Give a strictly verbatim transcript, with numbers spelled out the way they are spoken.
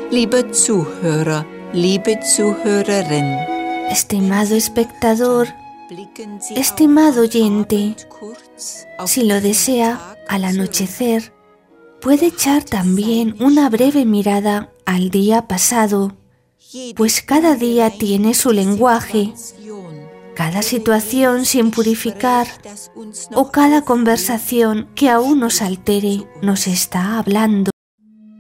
Liebe Zuhörer, liebe Zuhörerin. Estimado espectador, estimado oyente, si lo desea, al anochecer, puede echar también una breve mirada al día pasado, pues cada día tiene su lenguaje, cada situación sin purificar o cada conversación que aún nos altere nos está hablando.